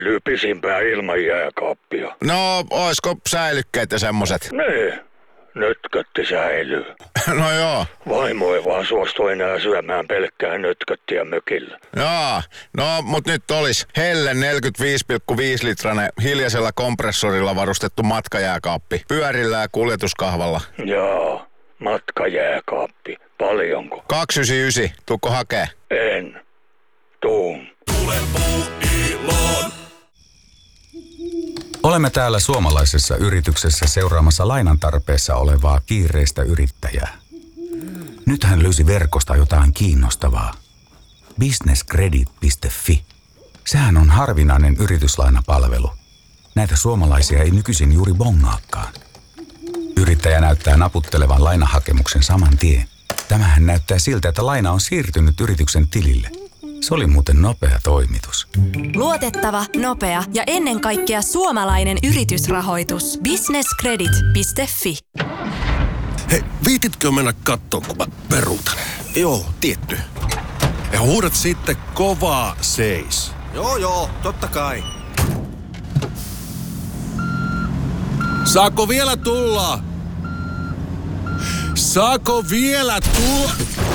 Lypisimpää ilman jääkaappia. No, oisko säilykkeet ja semmoset? Nee, nötkötti säilyy. No joo. Vaimo ei vaan suostu enää syömään pelkkää nötköttiä mökillä. Jaa, no mut nyt olis Hellen 45,5 litranen hiljaisella kompressorilla varustettu matkajääkaappi. Pyörillä ja kuljetuskahvalla. Jaa, matkajääkaappi. Paljonko? 299. Tuukko hakee? En. Tuun. Olemme täällä suomalaisessa yrityksessä seuraamassa lainan tarpeessa olevaa kiireistä yrittäjää. Nyt hän löysi verkosta jotain kiinnostavaa. Businesscredit.fi. Sehän on harvinainen yrityslainapalvelu. Näitä suomalaisia ei nykyisin juuri bongaakaan. Yrittäjä näyttää naputtelevan lainahakemuksen saman tien. Tämähän näyttää siltä, että laina on siirtynyt yrityksen tilille. Se oli muuten nopea toimitus. Luotettava, nopea ja ennen kaikkea suomalainen yritysrahoitus. Businesscredit.fi. Hei, viititkö mennä kattoon, kun mä peruutan? Joo, tietty. Ja huudat sitten kovaa seis. Joo, totta kai. Saako vielä tulla? Saako vielä tulla?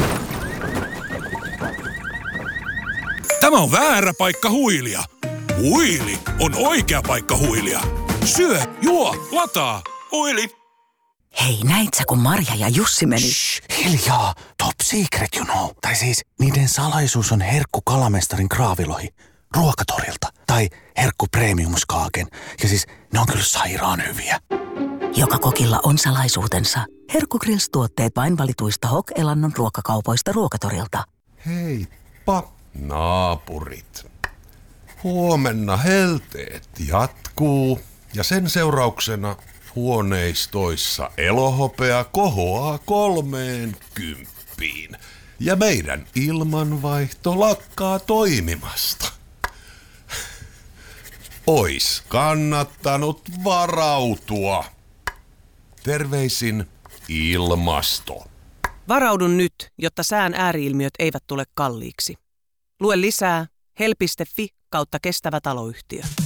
Tämä on väärä paikka huilia. Huili on oikea paikka huilia. Syö, juo, lataa. Huili. Hei, näit sä, kun Marja ja Jussi meni? Shh, hiljaa. Top secret, you know. Tai siis, niiden salaisuus on herkku kalamestarin kraavilohi. Ruokatorilta. Tai herkku premiumskaaken. Ja siis, ne on kyllä sairaan hyviä. Joka kokilla on salaisuutensa. Herkku Grills-tuotteet vain valituista Hok-elannon ruokakaupoista Ruokatorilta. Heippa, naapurit. Huomenna helteet jatkuu ja sen seurauksena huoneistoissa elohopea kohoaa 30. Ja meidän ilmanvaihto lakkaa toimimasta. Ois kannattanut varautua. Terveisin ilmasto. Varaudun nyt, jotta sään ääriilmiöt eivät tule kalliiksi. Lue lisää hel.fi/kestävä taloyhtiö.